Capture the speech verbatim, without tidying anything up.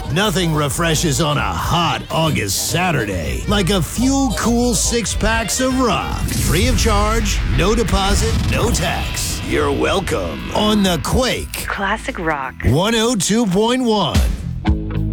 Nothing refreshes on a hot August Saturday like a few cool six packs of rock. Free of charge, no deposit, no tax. You're welcome on the Quake Classic Rock one oh two point one.